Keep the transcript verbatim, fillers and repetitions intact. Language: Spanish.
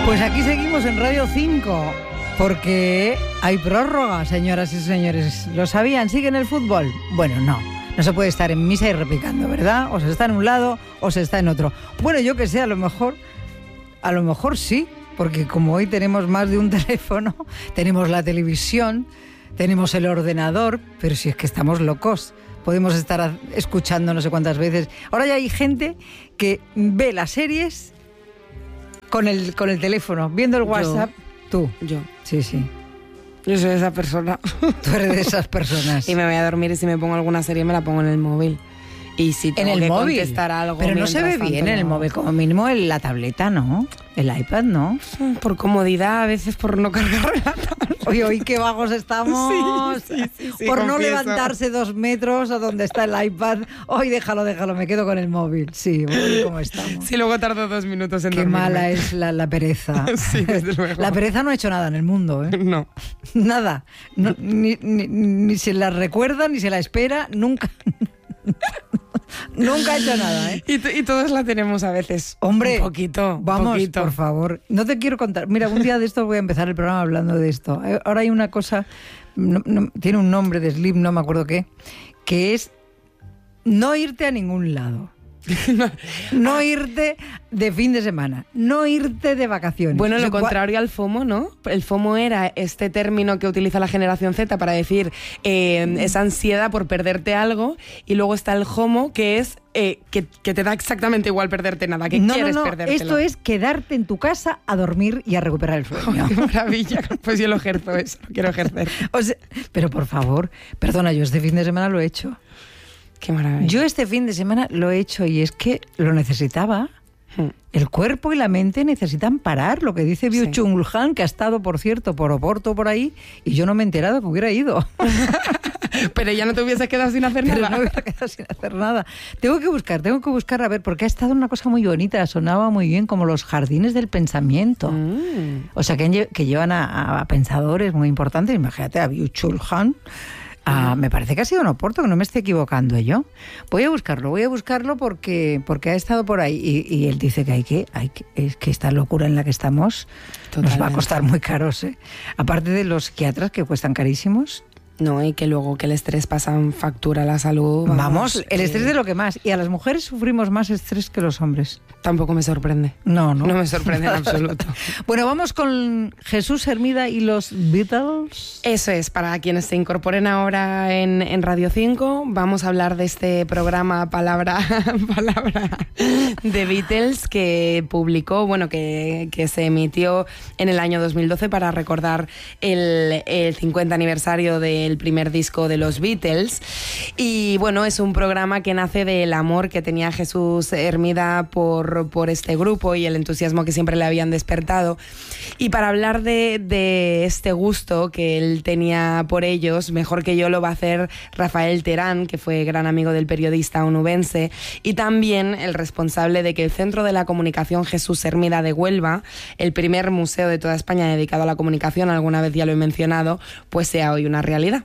Pues aquí seguimos en Radio cinco, porque hay prórroga, señoras y señores. ¿Lo sabían? ¿Siguen el fútbol? Bueno, no. No se puede estar en misa y replicando, ¿verdad? O se está en un lado o se está en otro. Bueno, yo que sé, a lo mejor, a lo mejor sí, porque como hoy tenemos más de un teléfono, tenemos la televisión, tenemos el ordenador, pero si es que estamos locos. Podemos estar escuchando no sé cuántas veces. Ahora ya hay gente que ve las series con el, con el teléfono, viendo el WhatsApp. Yo, Tú. Yo. Sí, sí. Yo soy esa persona. Tú eres de esas personas. Y me voy a dormir y si me pongo alguna serie me la pongo en el móvil. Y si tengo en el que móvil contestar algo... Pero no se ve tanto, bien en el no. móvil, como mínimo en la tableta, ¿no? El iPad, ¿no? Por comodidad, a veces por no cargar la tablet. Oye, hoy qué vagos estamos. Sí, sí, sí, sí, por no confieso. levantarse dos metros a donde está el iPad. Hoy déjalo, déjalo, me quedo con el móvil. Sí, hoy cómo estamos. Sí, luego tardo dos minutos en Qué dormirme. mala es la, la pereza. Sí, desde luego. La pereza no ha hecho nada en el mundo, ¿eh? No. Nada. No, ni, ni, ni se la recuerda, ni se la espera, nunca. Nunca ha hecho nada, ¿eh? Y, t- y todos la tenemos a veces. Hombre, un poquito. Vamos, poquito. por favor. No te quiero contar. Mira, un día de esto voy a empezar el programa hablando de esto. Ahora hay una cosa, no, no, tiene un nombre de Slim, no me acuerdo qué, que es no irte a ningún lado. No irte de fin de semana, no irte de vacaciones. Bueno, O sea, lo contrario al FOMO, ¿no? El FOMO era este término que utiliza la generación Z para decir eh, esa ansiedad por perderte algo, y luego está el HOMO, que es eh, que, que te da exactamente igual perderte nada, que no, quieres no, no. perdértelo. Esto es quedarte en tu casa a dormir y a recuperar el sueño. ¡Qué maravilla! Pues yo lo ejerzo eso, lo quiero ejercer. O sea, pero por favor, perdona, yo este fin de semana lo he hecho. ¡Qué maravilla! Yo este fin de semana lo he hecho y es que lo necesitaba. Hmm. El cuerpo y la mente necesitan parar, lo que dice Byung-Chul Han, que ha estado, por cierto, por Oporto por ahí, y yo no me he enterado que hubiera ido. Pero ya no te hubieses quedado sin hacer Pero nada. no hubiera quedado sin hacer nada. Tengo que buscar, tengo que buscar a ver, porque ha estado una cosa muy bonita, sonaba muy bien, como los jardines del pensamiento. Mm. O sea, que, han lle- que llevan a, a pensadores muy importantes. Imagínate a Byung-Chul Han. Ah, me parece que ha sido en Oporto, que no me esté equivocando yo. Voy a buscarlo, voy a buscarlo porque, porque ha estado por ahí y, y él dice que hay que, hay que, es que esta locura en la que estamos Totalmente. nos va a costar muy caros, ¿eh? Aparte de los psiquiatras que cuestan carísimos. No, y que luego que el estrés pasa en factura a la salud. Vamos, Vamos, el que estrés de lo que más. Y a las mujeres sufrimos más estrés que los hombres. Tampoco me sorprende. No, no. No me sorprende en absoluto. Bueno, vamos con Jesús Hermida y los Beatles. Eso es, para quienes se incorporen ahora en, en Radio cinco, vamos a hablar de este programa Palabra, Palabra de Beatles que publicó, bueno, que, que se emitió en el año dos mil doce para recordar el, el cincuenta aniversario del primer disco de los Beatles. Y bueno, es un programa que nace del amor que tenía Jesús Hermida por, por este grupo y el entusiasmo que siempre le habían despertado. Y para hablar de, de este gusto que él tenía por ellos, mejor que yo lo va a hacer Rafael Terán, que fue gran amigo del periodista onubense, y también el responsable de que el Centro de la Comunicación Jesús Hermida de Huelva, el primer museo de toda España dedicado a la comunicación, alguna vez ya lo he mencionado, pues sea hoy una realidad.